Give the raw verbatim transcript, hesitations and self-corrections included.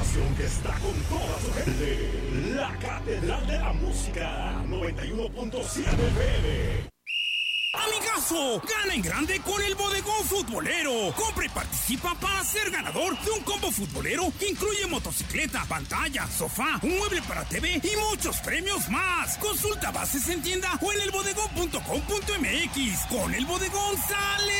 estación que está con toda su gente. La Catedral de la Música, noventa y uno punto siete F M. Amigazo, gana en grande con el Bodegón Futbolero. Compra y participa para ser ganador de un combo futbolero que incluye motocicleta, pantalla, sofá, un mueble para T V y muchos premios más. Consulta bases en tienda o en el bodegón punto com punto m x. Con el Bodegón sale